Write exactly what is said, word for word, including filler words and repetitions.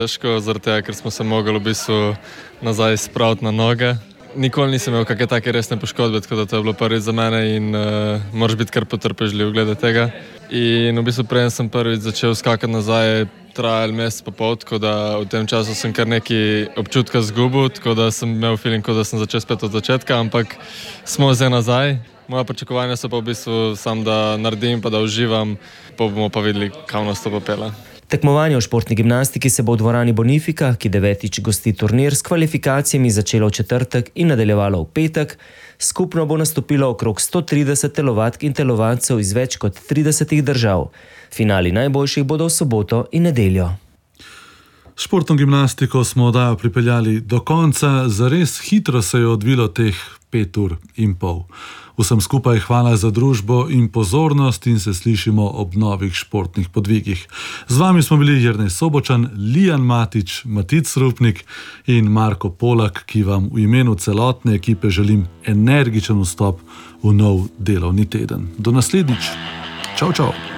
Težko zaradi tega, ker smo se mogli v bistvu nazaj spraviti na noge. Nikoli nisem imel kakšne take resne poškodbe, tako da to je bilo prvič za mene in uh, moraš biti kar potrpežljiv glede tega. In v bistvu preden sem prvič začel skakati nazaj, je trajal mesec pa pol, tako da v tem času sem kar nekaj občutka zgubil, tako da sem imel feeling, kot da sem začel spet od začetka, ampak smo zdaj nazaj. Moja pričakovanja so pa v bistvu sam, da naredim pa da uživam, pa bomo pa videli, kam nas to popelje. Tekmovanje v športni gimnastiki se bo v dvorani Bonifika, ki devetič gosti turnir, s kvalifikacijami začelo v četrtek in nadaljevalo v petek. Skupno bo nastopilo okrog sto trideset telovadk in telovadcev iz več kot tridesetih držav. Finali najboljših bodo v soboto in nedeljo. Športno gimnastiko smo oddajo pripeljali do konca, zares hitro se je odvilo teh pet ur in pol. Vsem skupaj hvala za družbo in pozornost in se slišimo ob novih športnih podvigih. Z vami smo bili Jernej Sobočan, Lijan Matič, Matic Rupnik in Marko Polak, ki vam v imenu celotne ekipe želim energičen vstop v nov delovni teden. Do naslednjič. Čau, čau.